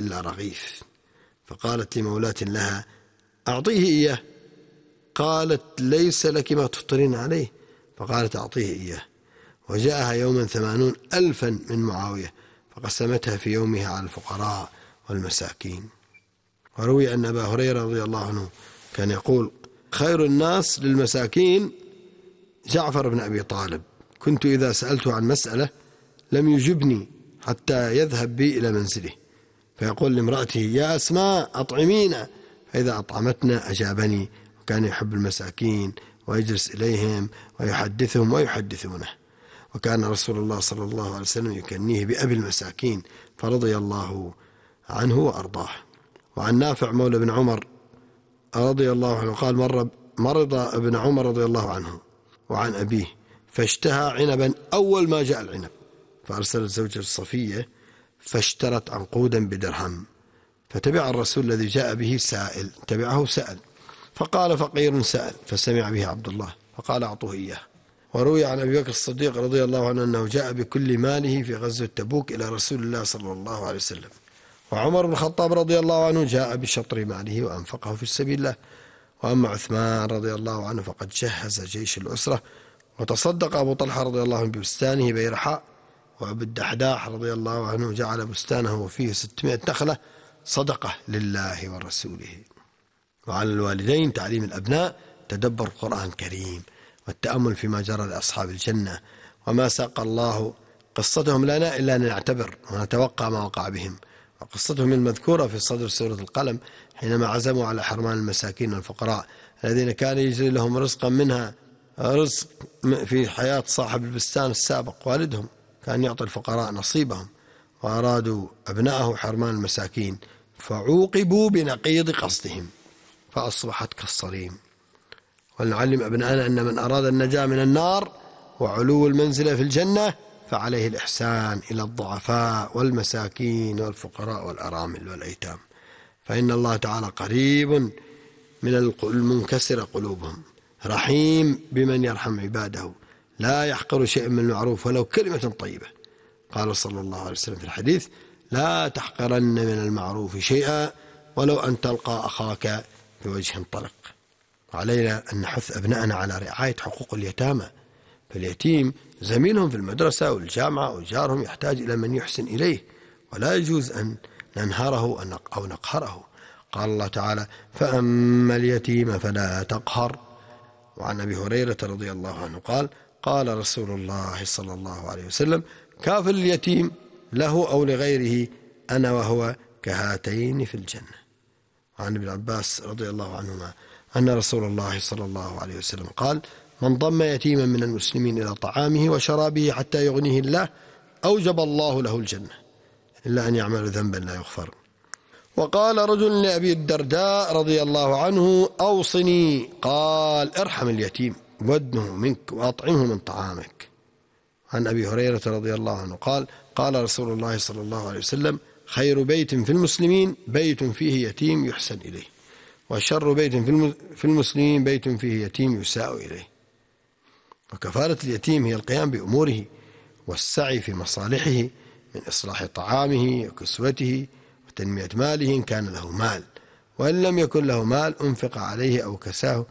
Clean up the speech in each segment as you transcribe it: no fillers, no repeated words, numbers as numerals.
إلا رغيف. فقالت لمولاة لها: أعطيه إياه. قالت: ليس لك ما تفطرين عليه. فقالت: أعطيه إياه. وجاءها يوما 80,000 من معاوية، فقسمتها في يومها على الفقراء والمساكين. وروي أن أبا هريرة رضي الله عنه كان يقول: خير الناس للمساكين جعفر بن أبي طالب، كنت إذا سألته عن مسألة لم يجبني حتى يذهب بي إلى منزله، فيقول لامرأته: يا أسماء أطعمينا، فإذا أطعمتنا أجابني، وكان يحب المساكين ويجلس إليهم ويحدثهم ويحدثونه. وكان رسول الله صلى الله عليه وسلم يكنيه بأبي المساكين، فرضي الله عنه وأرضاه. وعن نافع مولى بن عمر رضي الله عنه قال: مرض ابن عمر رضي الله عنه وعن أبيه، فاشتهى عنبا أول ما جاء العنب، فأرسلت زوجة الصفية فاشترت عنقودا بدرهم، فتبع الرسول الذي جاء به سائل، تبعه سأل، فقال فقير سأل، فسمع به عبد الله فقال: أعطوه إياه. وروي عن أبي بكر الصديق رضي الله عنه أنه جاء بكل ماله في غزوة تبوك إلى رسول الله صلى الله عليه وسلم. وعمر بن الخطاب رضي الله عنه جاء بشطر ماله وأنفقه في سبيل الله. وأما عثمان رضي الله عنه فقد جهز جيش الأسرة، وتصدق أبو طلحة رضي الله عنه ببستانه بيرحاء. وأبو الدحداح رضي الله عنه جعل بستانه وفيه 600 نخلة صدقة لله ورسوله. وعلى الوالدين تعليم الأبناء تدبر القرآن الكريم والتأمل فيما جرى لأصحاب الجنة، وما ساق الله قصتهم لنا إلا أن نعتبر ونتوقع ما وقع بهم. وقصتهم المذكورة في صدر سورة القلم حينما عزموا على حرمان المساكين والفقراء الذين كان يجري لهم رزقا منها رزق في حياة صاحب البستان السابق والدهم، كان يعطي الفقراء نصيبهم، وأرادوا أبنائه حرمان المساكين فعوقبوا بنقيض قصدهم فأصبحت كالصريم. ولنعلم أبنائنا أن من أراد النجاة من النار وعلو المنزلة في الجنة فعليه الإحسان إلى الضعفاء والمساكين والفقراء والأرامل والأيتام، فإن الله تعالى قريب من المنكسر قلوبهم، رحيم بمن يرحم عباده، لا يحقر شيء من المعروف ولو كلمة طيبة. قال صلى الله عليه وسلم في الحديث: لا تحقرن من المعروف شيئا ولو أن تلقى أخاك بوجه طلق. وعلينا أن نحث أبنائنا على رعاية حقوق اليتامى، فاليتيم زميلهم في المدرسة والجامعة وجارهم يحتاج إلى من يحسن إليه، ولا يجوز أن ننهره أو نقهره. قال الله تعالى: فأما اليتيم فلا تقهر. وعن أبي هريرة رضي الله عنه قال: قال رسول الله صلى الله عليه وسلم: كافل اليتيم له أو لغيره أنا وهو كهاتين في الجنة. وعن ابن عباس رضي الله عنهما أن رسول الله صلى الله عليه وسلم قال: من ضم يتيما من المسلمين إلى طعامه وشرابه حتى يغنيه الله أوجب الله له الجنة إلا أن يعمل ذنبا لا يغفر. وقال رجل لأبي الدرداء رضي الله عنه: أوصني. قال: ارحم اليتيم وادنه منك وأطعمه من طعامك. عن أبي هريرة رضي الله عنه قال: قال رسول الله صلى الله عليه وسلم: خير بيت في المسلمين بيت فيه يتيم يحسن إليه، وشر بيت في المسلمين بيت فيه يتيم يساء إليه. وكفالة اليتيم هي القيام بأموره والسعي في مصالحه من إصلاح طعامه وكسوته وتنمية ماله إن كان له مال، وإن لم يكن له مال أنفق عليه أو كساه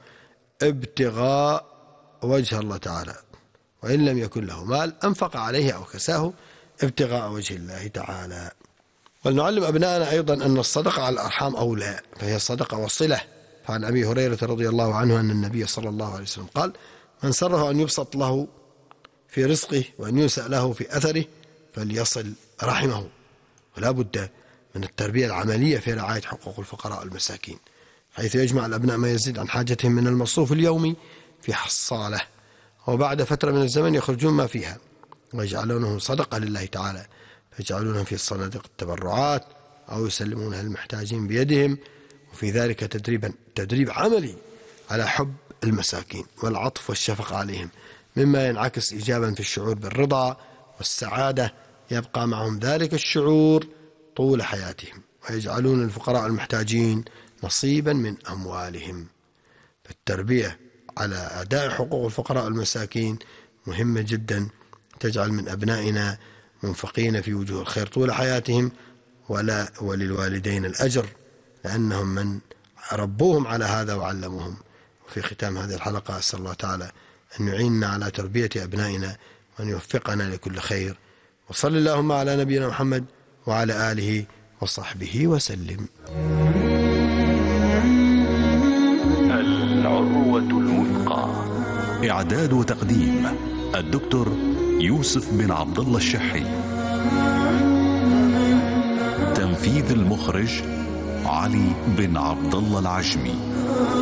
ابتغاء وجه الله تعالى، وإن لم يكن له مال أنفق عليه أو كساه ابتغاء وجه الله تعالى. ولنعلم أبنائنا أيضا أن الصدقة على الأرحام أولى، فهي صدقة وصلة. فعن أبي هريرة رضي الله عنه أن النبي صلى الله عليه وسلم قال: من سره أن يبسط له في رزقه وأن ينسأ له في أثره فليصل رحمه. ولا بد من التربية العملية في رعاية حقوق الفقراء والمساكين، حيث يجمع الأبناء ما يزيد عن حاجتهم من المصروف اليومي في حصالة، وبعد فترة من الزمن يخرجون ما فيها ويجعلونه صدقة لله تعالى، فيجعلونها في صناديق التبرعات أو يسلمونها للمحتاجين بيدهم. وفي ذلك تدريب عملي على حب المساكين والعطف والشفقة عليهم، مما ينعكس إيجابا في الشعور بالرضا والسعادة، يبقى معهم ذلك الشعور طول حياتهم، ويجعلون الفقراء المحتاجين نصيبا من أموالهم. فالتربية على أداء حقوق الفقراء والمساكين مهمة جدا، تجعل من أبنائنا منفقين في وجوه الخير طول حياتهم، وللوالدين الأجر، لأنهم من ربوهم على هذا وعلموهم. وفي ختام هذه الحلقة أسأل الله تعالى أن يعيننا على تربية أبنائنا وأن يوفقنا لكل خير. وصل اللهم على نبينا محمد وعلى آله وصحبه وسلم. العروة الوثقى. إعداد وتقديم الدكتور يوسف بن عبد الله الشحي. تنفيذ المخرج علي بن عبد الله العجمي.